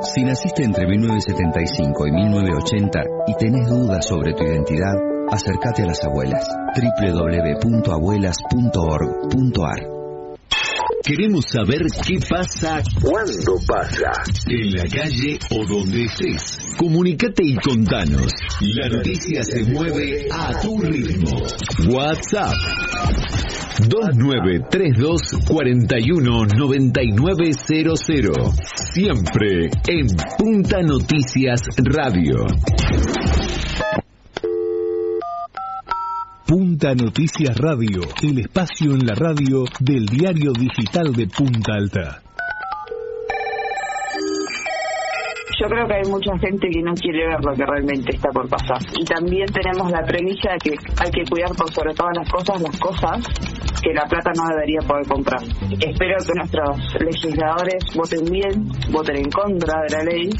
Si naciste entre 1975 y 1980 y tenés dudas sobre tu identidad, acércate a las abuelas. www.abuelas.org.ar. Queremos saber qué pasa, cuándo pasa, en la calle o donde estés. Comunicate y contanos. La noticia se mueve a tu ritmo. WhatsApp 2932-419900. Siempre en Punta Noticias Radio. Punta Noticias Radio, el espacio en la radio del diario digital de Punta Alta. Yo creo que hay mucha gente que no quiere ver lo que realmente está por pasar. Y también tenemos la premisa de que hay que cuidar por sobre todas las cosas que la plata no debería poder comprar. Espero que nuestros legisladores voten bien, voten en contra de la ley.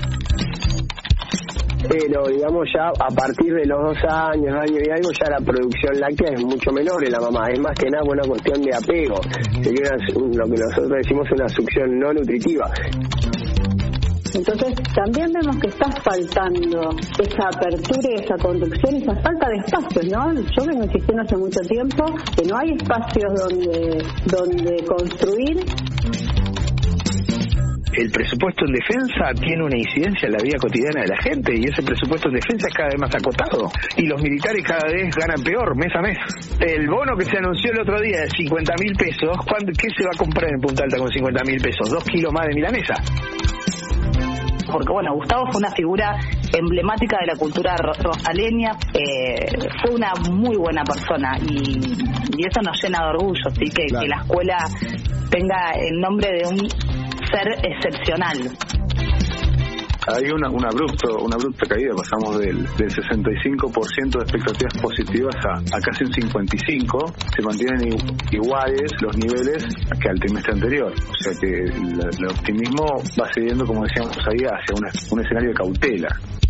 Pero digamos ya a partir de los 2 años, año y algo, ya la producción láctea es mucho menor en la mamá. Es más que nada una cuestión de apego. Sería lo que nosotros decimos una succión no nutritiva. Entonces también vemos que está faltando esa apertura y esa conducción, esa falta de espacios, ¿no? Yo vengo insistiendo hace mucho tiempo que no hay espacios donde construir. El presupuesto en defensa tiene una incidencia en la vida cotidiana de la gente y ese presupuesto en defensa es cada vez más acotado y los militares cada vez ganan peor mes a mes. El bono que se anunció el otro día de 50.000 pesos, ¿qué se va a comprar en Punta Alta con 50.000 pesos? 2 kilos más de milanesa. Porque bueno, Gustavo fue una figura emblemática de la cultura rosaleña, fue una muy buena persona y eso nos llena de orgullo, ¿sí? Que la escuela tenga el nombre de un ser excepcional. Hay una abrupta caída, pasamos del 65% de expectativas positivas a casi un 55%, se mantienen iguales los niveles que al trimestre anterior, o sea que el optimismo va cediendo, como decíamos ahí, hacia un escenario de cautela.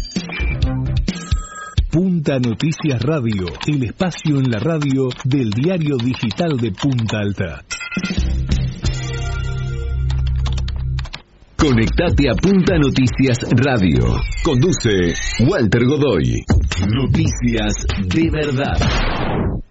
Punta Noticias Radio, el espacio en la radio del diario digital de Punta Alta. Conectate a Punta Noticias Radio. Conduce Walter Godoy. Noticias de verdad.